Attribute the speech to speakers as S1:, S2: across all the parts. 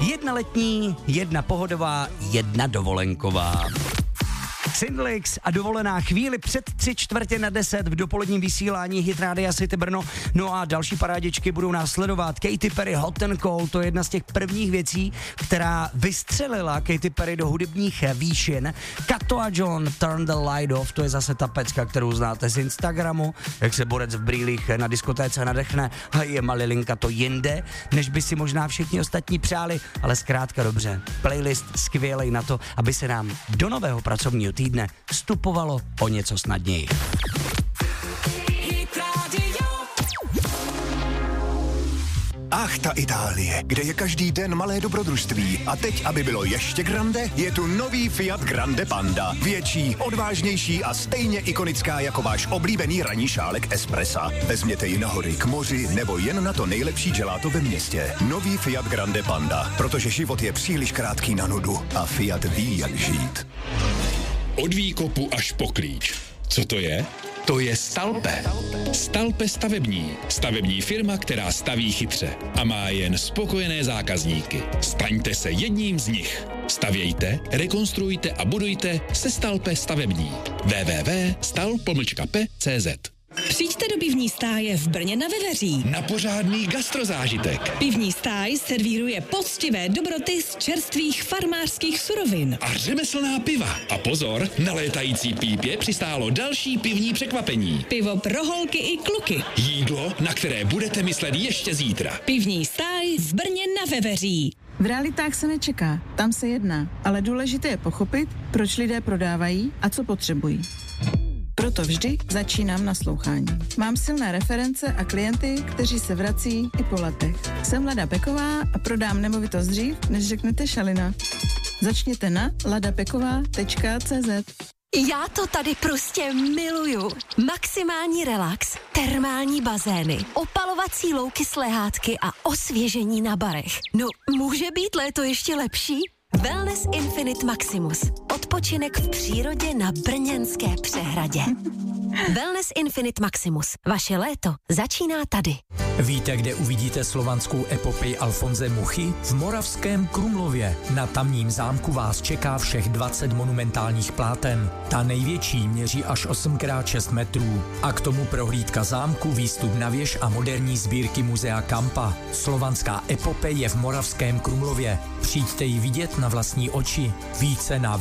S1: Jedna letní, jedna pohodová, jedna dovolenková. Sindlix a dovolená chvíli před 9:45 v dopoledním vysílání Hit Rádia City Brno. No a další parádičky budou následovat. Katy Perry Hot and Cold, to je jedna z těch prvních věcí, která vystřelila Katy Perry do hudebních výšin. Kato a John Turn the Light Off, to je zase ta pecka, kterou znáte z Instagramu, jak se borec v brýlích na diskotéce nadechne a je malilinka to jinde, než by si možná všichni ostatní přáli, ale zkrátka dobře. Playlist skvělej na to, aby se nám do nového pracovního týdne vstupovalo o něco snadněji.
S2: Ach, ta Itálie, kde je každý den malé dobrodružství. A teď, aby bylo ještě grande, je tu nový Fiat Grande Panda. Větší, odvážnější a stejně ikonická jako váš oblíbený ranní šálek espressa. Vezměte ji na hory, k moři nebo jen na to nejlepší gelato ve městě. Nový Fiat Grande Panda, protože život je příliš krátký na nudu a Fiat ví, jak žít.
S3: Od výkopu až po klíč. Co to je? To je Stalpe. Stalpe stavební. Stavební firma, která staví chytře a má jen spokojené zákazníky. Staňte se jedním z nich. Stavějte, rekonstruujte a budujte se Stalpe stavební. www.stal-p.cz.
S4: Přijďte do pivní stáje v Brně na Veveří.
S3: Na pořádný gastrozážitek.
S4: Pivní stáj servíruje poctivé dobroty z čerstvých farmářských surovin.
S3: A řemeslná piva. A pozor, na létající pípě přistálo další pivní překvapení.
S4: Pivo pro holky i kluky.
S3: Jídlo, na které budete myslet ještě zítra.
S4: Pivní stáj v Brně na Veveří.
S5: V realitách se nečeká, tam se jedná, ale důležité je pochopit, proč lidé prodávají a co potřebují. Proto vždy začínám naslouchání. Mám silné reference a klienty, kteří se vrací i po letech. Jsem Lada Peková a prodám nemovitost dřív, než řeknete šalina. Začněte na ladapeková.cz.
S6: Já to tady prostě miluju. Maximální relax, termální bazény, opalovací louky s lehátky a osvěžení na barech. No, může být léto ještě lepší? Wellness Infinite Maximus. Odpočinek v přírodě na Brněnské přehradě. Wellness Infinite Maximus. Vaše léto začíná tady.
S7: Víte, kde uvidíte slovanskou epopej Alfonse Muchy? V moravském Krumlově. Na tamním zámku vás čeká všech 20 monumentálních pláten. Ta největší měří až 8x6 metrů. A k tomu prohlídka zámku, výstup na věž a moderní sbírky muzea Kampa. Slovanská epopej je v moravském Krumlově. Přijďte ji vidět na vlastní oči. Více na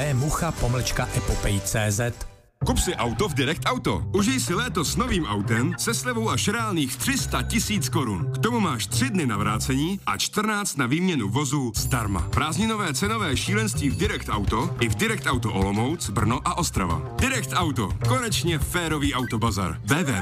S7: www.mucha-epopej.cz.
S8: Kup si auto v Direct Auto. Užij si léto s novým autem se slevou až reálných 300 000 korun. K tomu máš 3 dny na vrácení a 14 na výměnu vozu zdarma. Prázdninové cenové šílenství v Direct Auto i v Direct Auto Olomouc, Brno a Ostrava. Direct Auto. Konečně férový autobazar.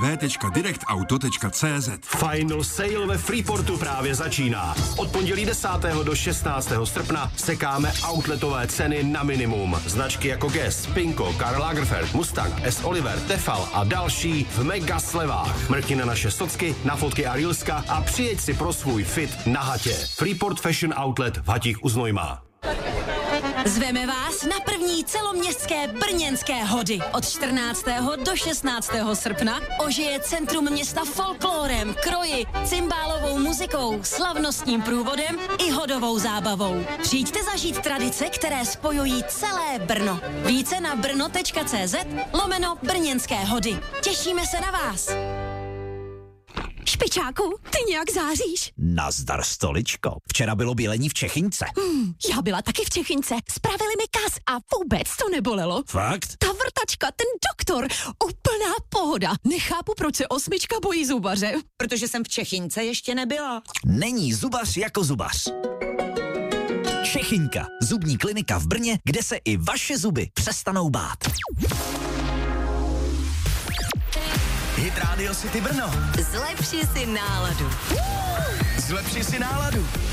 S8: www.directauto.cz.
S9: Final sale ve Freeportu právě začíná. Od pondělí 10. do 16. srpna sekáme outletové ceny na minimum. Značky jako Guess, Pinko, Karl Lagerfeld, Mustang, S. Oliver, Tefal a další v mega slevách. Mrkni na naše socky, na fotky a reelska a přijeď si pro svůj fit na hatě. Freeport Fashion Outlet v Hatích u Znojma.
S6: Zveme vás na první celoměstské brněnské hody. Od 14. do 16. srpna ožije centrum města folklórem, kroji, cymbálovou muzikou, slavnostním průvodem i hodovou zábavou. Přijďte zažít tradice, které spojují celé Brno. Více na brno.cz/brněnské hody. Těšíme se na vás.
S10: Špičáku, ty nějak záříš.
S11: Nazdar, stoličko. Včera bylo bělení v Čechince.
S10: Já byla taky v Čechince. Spravili mi kas a vůbec to nebolelo.
S11: Fakt?
S10: Ta vrtačka, ten doktor, úplná pohoda. Nechápu, proč se 8 bojí zubaře.
S12: Protože jsem v Čechince ještě nebyla.
S11: Není zubař jako zubař. Čechinka, zubní klinika v Brně, kde se i vaše zuby přestanou bát. Hit Radio City Brno.
S6: Zlepši si náladu.
S11: Zlepši si náladu.